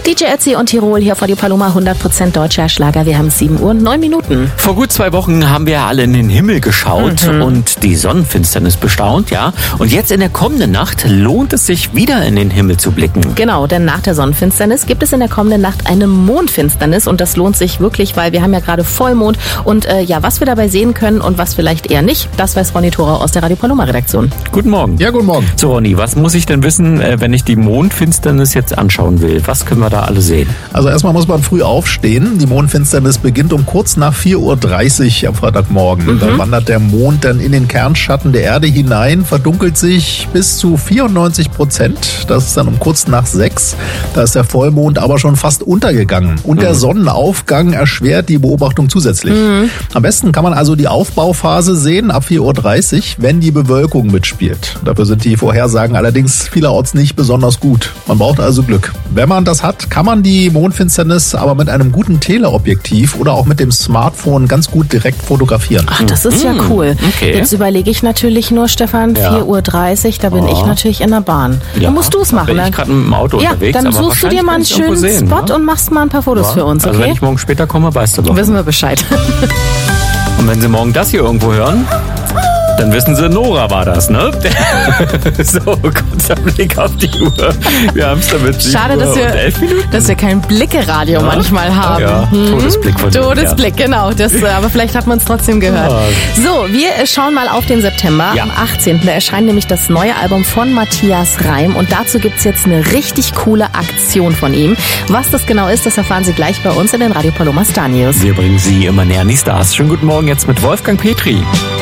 DJ Ötzi und Tirol hier vor die Paloma, 100% deutscher Schlager. Wir haben 7:09 Uhr. Vor gut 2 Wochen haben wir ja alle in den Himmel geschaut und die Sonnenfinsternis bestaunt, ja. Und jetzt in der kommenden Nacht lohnt es sich wieder in den Himmel zu blicken. Genau, denn nach der Sonnenfinsternis gibt es in der kommenden Nacht eine Mondfinsternis und das lohnt sich wirklich, weil wir haben ja gerade Vollmond und was wir dabei sehen können und was vielleicht eher nicht, das weiß Ronny Thorau aus der Radio Paloma Redaktion. Guten Morgen. Ja, guten Morgen. So Ronny, was muss ich denn wissen, wenn ich die Mondfinsternis jetzt anschauen will? Was können wir da alle sehen? Also erstmal muss man früh aufstehen. Die Mondfinsternis beginnt um kurz nach 4:30 Uhr am Freitagmorgen. Dann wandert der Mond dann in den Kernschatten der Erde hinein, verdunkelt sich bis zu 94%. Das ist dann um kurz nach 6. Da ist der Vollmond aber schon fast untergegangen. Und der Sonnenaufgang erschwert die Beobachtung zusätzlich. Am besten kann man also die Aufbauphase sehen ab 4:30 Uhr, wenn die Bewölkung mitspielt. Dafür sind die Vorhersagen allerdings vielerorts nicht besonders gut. Man braucht also Glück. Wenn man das hat, kann man die Mondfinsternis aber mit einem guten Teleobjektiv oder auch mit dem Smartphone ganz gut direkt fotografieren. Ach, das ist ja cool. Okay. Jetzt überlege ich natürlich nur, Stefan, 4:30 Uhr, da bin ich natürlich in der Bahn. Dann musst du es machen. Bin ich gerade mit dem Auto unterwegs. Dann aber suchst du dir mal einen schönen sehen, Spot ne? und machst mal ein paar Fotos für uns, okay? Also wenn ich morgen später komme, weißt du doch. Wissen wir Bescheid. Und wenn Sie morgen das hier irgendwo hören, dann wissen Sie, Nora war das, ne? So, kurzer Blick auf die Uhr. Wir haben es damit 7 Schade, Uhr und 11 Minuten. dass wir kein Blickeradio manchmal haben. Ja, Todesblick von dir. Todesblick, genau. Aber vielleicht hat man es trotzdem gehört. So, wir schauen mal auf den September. Ja. Am 18. Da erscheint nämlich das neue Album von Matthias Reim. Und dazu gibt's jetzt eine richtig coole Aktion von ihm. Was das genau ist, das erfahren Sie gleich bei uns in den Radio Paloma Star News. Wir bringen Sie immer näher an die Stars. Schönen guten Morgen jetzt mit Wolfgang Petri.